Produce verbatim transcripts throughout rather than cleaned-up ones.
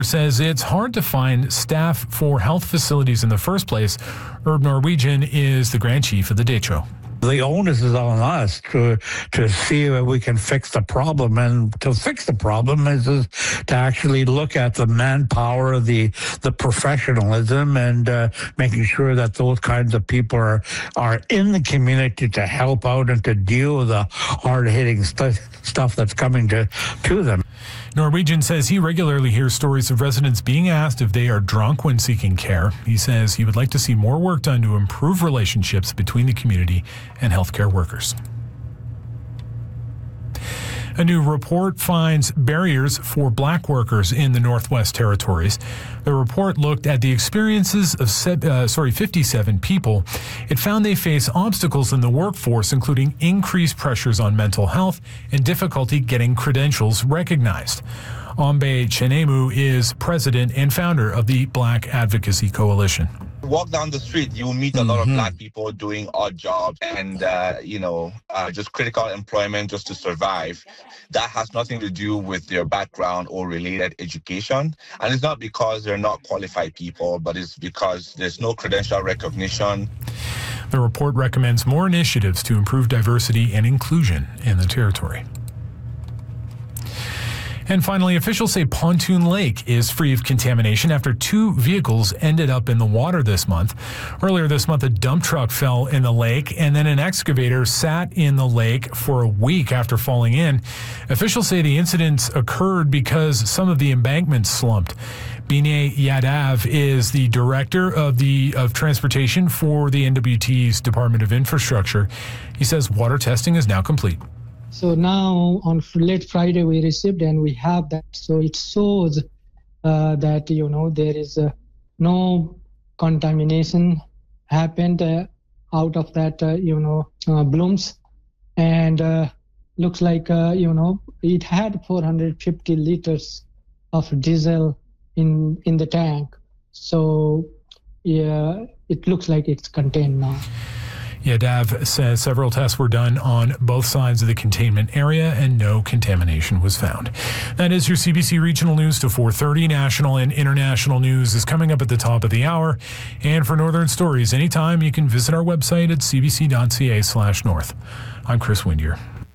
says it's hard to find staff for health facilities in the first place. Herb Norwegian is the Grand Chief of the Decho. The onus is on us to to see if we can fix the problem, and to fix the problem is, is to actually look at the manpower, the the professionalism, and uh, making sure that those kinds of people are are in the community to help out and to deal with the hard hitting stu- stuff that's coming to to them. Norwegian says he regularly hears stories of residents being asked if they are drunk when seeking care. He says he would like to see more work done to improve relationships between the community and healthcare workers. A new report finds barriers for black workers in the Northwest Territories. The report looked at the experiences of se- uh, sorry, fifty-seven people. It found they face obstacles in the workforce, including increased pressures on mental health and difficulty getting credentials recognized. Ombe Chenemu is president and founder of the Black Advocacy Coalition. Walk down the street, you will meet a mm-hmm. lot of black people doing odd jobs and, uh, you know, uh, just critical employment just to survive. That has nothing to do with their background or related education. And it's not because they're not qualified people, but it's because there's no credential recognition. The report recommends more initiatives to improve diversity and inclusion in the territory. And finally, officials say Pontoon Lake is free of contamination after two vehicles ended up in the water this month. Earlier this month, a dump truck fell in the lake, and then an excavator sat in the lake for a week after falling in. Officials say the incidents occurred because some of the embankments slumped. Binay Yadav is the director of the of transportation for the N W T's Department of Infrastructure. He says water testing is now complete. So now on late Friday we received and we have that. So it shows uh, that, you know, there is uh, no contamination happened uh, out of that, uh, you know, uh, blooms. And uh, looks like, uh, you know, it had four hundred fifty liters of diesel in, in the tank. So, yeah, it looks like it's contained now. Yadav says several tests were done on both sides of the containment area and no contamination was found. That is your C B C Regional News to four thirty. National and international news is coming up at the top of the hour. And for Northern Stories, anytime you can visit our website at c b c dot c a slash north. I'm Chris Windier.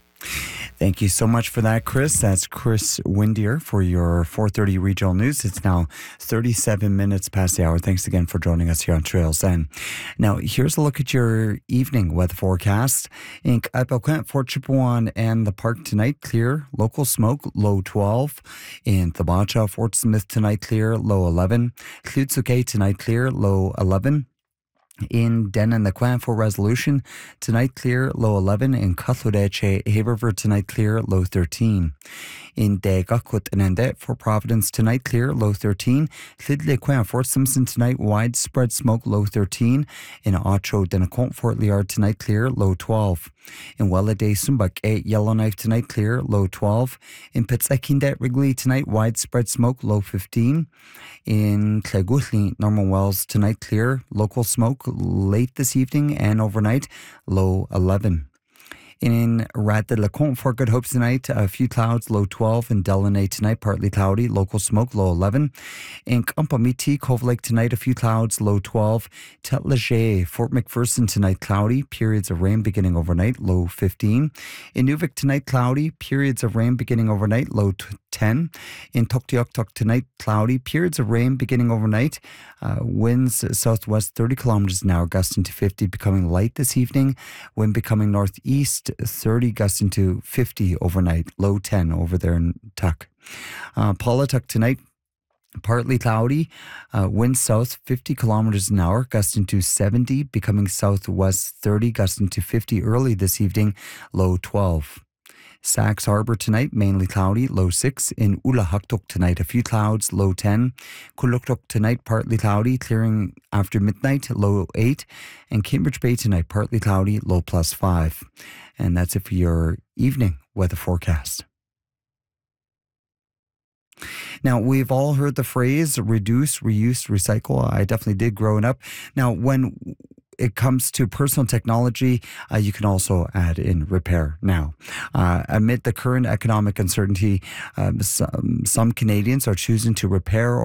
Thank you so much for that, Chris. That's Chris Windier for your four thirty regional news. It's now thirty-seven minutes past the hour. Thanks again for joining us here on Trails End. Now, here's a look at your evening weather forecast. In Alpquin, Fort Chipewyan and the park tonight, clear. Local smoke, low twelve. In Thabacha, Fort Smith tonight, clear, low eleven. Tlutsuke tonight, clear, low eleven. In Denan, the Quan for Resolution, tonight clear, low eleven. In Cutlodeche, Haverford, tonight clear, low thirteen. In Degakut and Endet for Providence, tonight clear, low thirteen. Llydle Quan, Fort Simpson, tonight widespread smoke, low thirteen. In Ocho, Denacont, Fort Liard, tonight clear, low twelve. In Welladay, Sumbuk, eight. Yellowknife, tonight clear, low twelve. In Pitsekindet, Wrigley, tonight widespread smoke, low fifteen. In Clegutli, Norman Wells, tonight clear, local smoke late this evening and overnight, low eleven. In Rat de la Comte, Fort Good Hope tonight, a few clouds, low twelve. In Delaney tonight, partly cloudy, local smoke, low eleven. In Kampamiti, Cove Lake tonight, a few clouds, low twelve. Tetleger, Fort McPherson tonight, cloudy, periods of rain beginning overnight, low fifteen. In Nuvik tonight, cloudy, periods of rain beginning overnight, low ten. In Tuktoyaktuk tonight, cloudy, periods of rain beginning overnight. Uh, winds southwest thirty kilometers an hour, gusting to fifty, becoming light this evening. Wind becoming northeast thirty, gusting to fifty overnight, low ten over there in Tuk. Uh, Paulatuk tonight, partly cloudy, uh, wind south fifty kilometers an hour, gusting to seventy, becoming southwest thirty, gusting to fifty early this evening, low twelve. Sax Harbor tonight, mainly cloudy, low six. In Ulahaktuk tonight, a few clouds, low ten. Kuluktuk tonight, partly cloudy, clearing after midnight, low eight. And Cambridge Bay tonight, partly cloudy, low plus five. And that's it for your evening weather forecast. Now, we've all heard the phrase reduce, reuse, recycle. I definitely did growing up. Now, when it comes to personal technology, uh, you can also add in repair now. Uh, amid the current economic uncertainty, um, some, some Canadians are choosing to repair